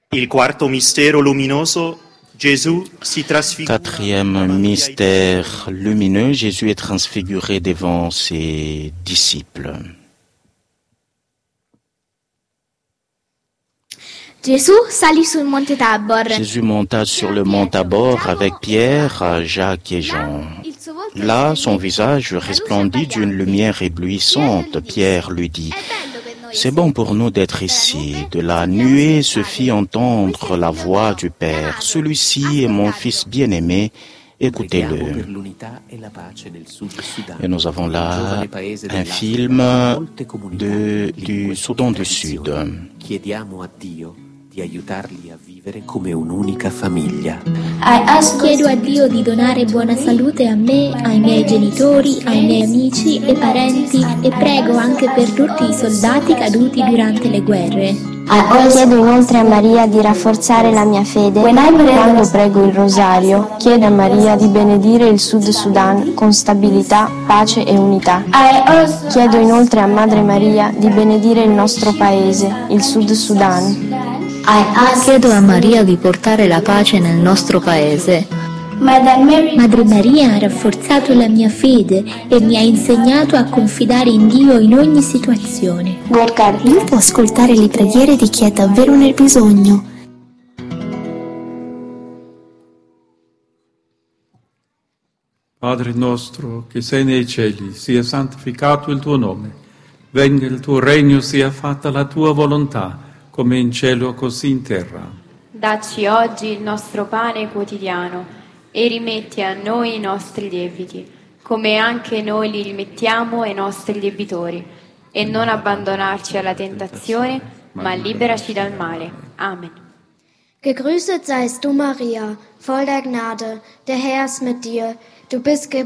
Il quarto mistero luminoso, Gesù si trasfigura. Quatrième mystère lumineux, Jésus est transfiguré devant ses disciples. Gesù salì sul monte Tabor. Jésus monta sur le mont Tabor avec Pierre, Jacques et Jean. Là, son visage resplendit d'une lumière éblouissante. Pierre lui dit: c'est bon pour nous d'être ici. De la nuée se fit entendre la voix du Père. Celui-ci est mon Fils bien-aimé, écoutez-le. Et nous avons là un film du Soudan du Sud. Di aiutarli a vivere come un'unica famiglia. Chiedo a Dio di donare buona salute a me, ai miei genitori, ai miei amici e parenti e prego anche per tutti i soldati caduti durante le guerre. Chiedo inoltre a Maria di rafforzare la mia fede. Quando prego il rosario, chiedo a Maria di benedire il Sud Sudan con stabilità, pace e unità. Chiedo inoltre a Madre Maria di benedire il nostro paese, il Sud Sudan. Chiedo a Maria di portare la pace nel nostro paese. Madre Maria ha rafforzato la mia fede e mi ha insegnato a confidare in Dio in ogni situazione. Io può ascoltare le preghiere di chi è davvero nel bisogno. Padre nostro, che sei nei cieli, sia santificato il tuo nome. Venga il tuo regno, sia fatta la tua volontà, come in cielo così in terra. Dacci oggi il nostro pane quotidiano e rimetti a noi i nostri debiti, come anche noi li rimettiamo ai nostri debitori, e non abbandonarci alla tentazione, ma liberaci dal male. Amen. Gegrüßet seist du, Maria, voll der Gnade, der Herr ist mit dir. Du bist